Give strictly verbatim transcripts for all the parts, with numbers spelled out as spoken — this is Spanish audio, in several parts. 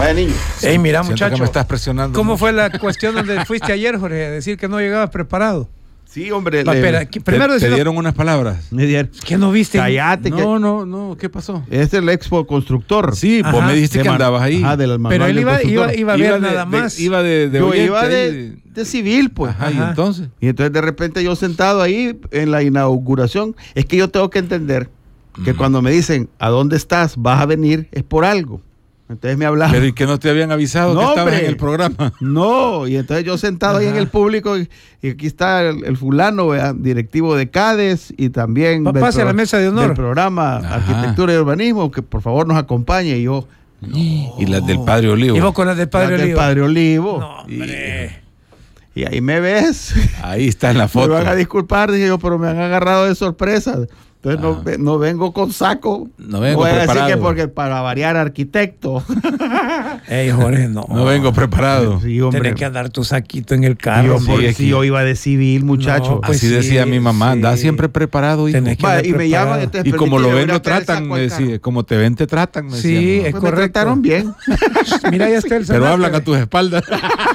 Vaya, niño. Ey, mira, Siento muchacho. que me estás presionando. ¿Cómo mucho. fue la cuestión donde fuiste ayer, Jorge? A decir que no llegabas preparado. Sí, hombre. Va, le- espera, que- primero ¿Te, te decir- dieron unas palabras? me dieron- ¿Qué no viste? Cállate. que- No, no, no. ¿Qué pasó? Este es el Expo Constructor. Sí, Ajá. vos me dijiste De que man- andabas ahí. Ajá, del manual Pero él del iba, constructor. iba, iba a ver Iba de- nada de- más. iba de, de Yo oyente iba ahí de, de civil, pues. Ajá, y Ajá. entonces. Y entonces de repente yo sentado ahí en la inauguración, es que yo tengo que entender que Mm. cuando me dicen, ¿a dónde estás? ¿Vas a venir? Es por algo. Entonces me hablaban. Pero ¿y que no te habían avisado No, que estabas hombre. en el programa? No, y entonces yo sentado ahí en Ajá. el público y, y aquí está el, el fulano, ¿verdad? Directivo de CADES y también Pa- del pase a la mesa de honor. del programa Ajá. Arquitectura y Urbanismo, que por favor nos acompañe. Y yo, Y las del Padre Olivo. Iba con las del Padre "Las del Olivo. Padre Olivo. No, hombre. Y ahí me ves. Ahí está en la Me foto. van a disculpar, dije yo, pero me han agarrado de sorpresa. Entonces no, Ah. ve- no vengo con saco. No vengo Voy a decir preparado. que porque para variar arquitecto. Ey, Jorge, no. No vengo preparado. Sí, hombre. Tienes que andar tu saquito en el Y carro. yo, sí, porque es si que- yo iba de civil, muchacho. No, pues Así sí, decía mi mamá, anda sí. siempre preparado. hijo. Tenés que Va, andar y me preparado. llaman, entonces, Y como lo permíteme, ven, voy a lo traer el tratan. saco al me carro. decía, como te ven, te tratan. Me Sí, decía, es Pues me correcto. trataron bien. Mira, ya está el pero Zanate. hablan a tus espaldas.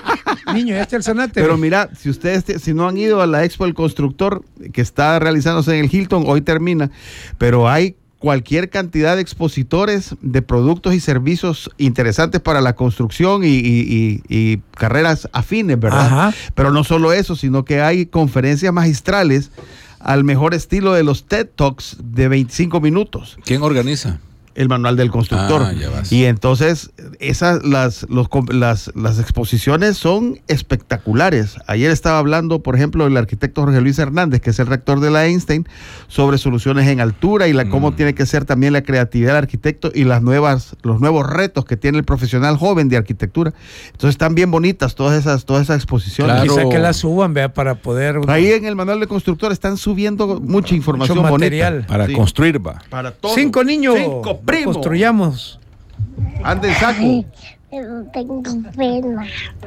Niño, ya está el Zanate. Pero mira, si ustedes te- si no han ido a la Expo del Constructor, que está realizándose en el Hilton, hoy termina, pero hay cualquier cantidad de expositores de productos y servicios interesantes para la construcción y, y- y- y carreras afines, ¿verdad? Ajá. Pero no solo eso, sino que hay conferencias magistrales al mejor estilo de los TED Talks de veinticinco minutos. ¿Quién organiza? El manual del constructor. Ah, ya vas. Y entonces esas las, los, com- las las exposiciones son espectaculares. Ayer estaba hablando, por ejemplo, el arquitecto Jorge Luis Hernández, que es el rector de la Einstein, sobre soluciones en altura y la cómo Mm. tiene que ser también la creatividad del arquitecto y las nuevas los nuevos retos que tiene el profesional joven de arquitectura. Entonces están bien bonitas todas esas todas esas exposiciones. Claro. Quizá que la suban, vea, para poder. Ahí en el manual del constructor están subiendo mucha información Mucho bonita. material. Para Sí. construir, va. Para todo. Cinco niños. Cinco primos. Construyamos. Anda en saco. Ay, pero tengo pena.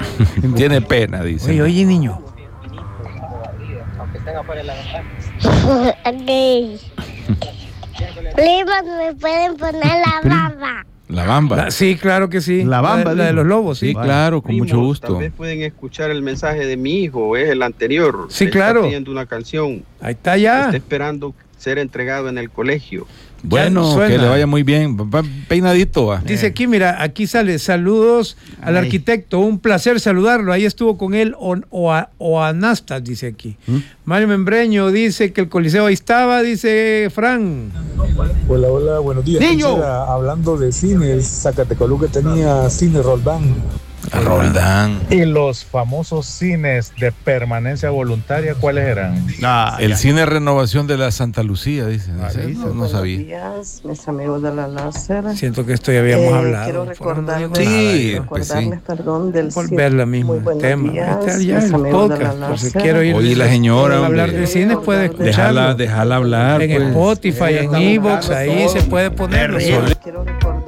Tiene pena, dice. Oye, oye, niño. Ok. Primos, ¿me pueden poner la baba? La bamba. La- sí, claro que sí. La bamba, La, la de dijo. los lobos, sí. Sí, claro, con mucho Primos, gusto. Tal vez pueden escuchar el mensaje de mi hijo, es el anterior. Sí, Él claro. Está pidiendo una canción. Ahí está ya. Está esperando ser entregado en el colegio. Bueno, suena. que le vaya muy bien. Va peinadito, va. Dice aquí, mira, aquí sale saludos al Ay. arquitecto, un placer saludarlo. Ahí estuvo con él o, o, o Anastas, dice aquí. ¿Mm? Mario Membreño dice que el Coliseo ahí estaba, dice Fran. Hola, hola, buenos días. Niño. Quisiera, hablando de cines, Zacatecoluca tenía cine Roldán. A Roldán. ¿Y los famosos cines de permanencia voluntaria cuáles eran? Ah, El ya. cine Renovación de la Santa Lucía, dice. Ah, ¿Sí? sí, No, no Buenos sabía. días, mis amigos de la láser. Siento que esto ya habíamos Eh, hablado. quiero Por ahora no recordarles, digo Sí, nada, yo. pues sí. recordarles, perdón, del Volver la misma Muy buenos tema. días, Ahí está ya mis el amigos de podcast. la Por si láser. quiero ir. Oye, la señora, hablar hombre. de cine puede escucharlo. Déjala, déjala hablar. En pues. Spotify, en Estamos Evox, hablando ahí todo. se puede ponerlo. Terrible. Quiero recordar